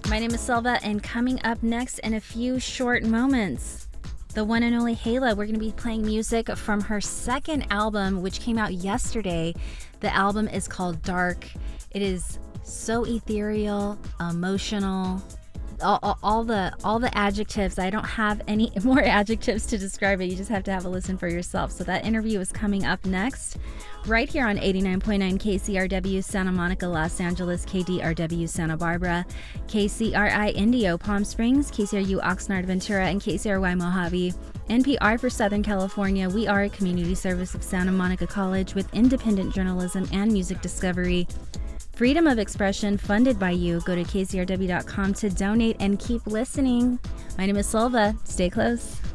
My name is Silva, and coming up next in a few short moments, the one and only Hayla. We're going to be playing music from her second album, which came out yesterday. The album is called Dark. It is so ethereal, emotional, all the adjectives. I don't have any more adjectives to describe it. You just have to have a listen for yourself. So that interview is coming up next, right here on 89.9 KCRW Santa Monica, Los Angeles, KDRW Santa Barbara, KCRI Indio Palm Springs, KCRU Oxnard Ventura, and KCRY Mojave. NPR for Southern California. We are a community service of Santa Monica College with independent journalism and music discovery. Freedom of expression funded by you. Go to kcrw.com to donate and keep listening. My name is Silva. Stay close.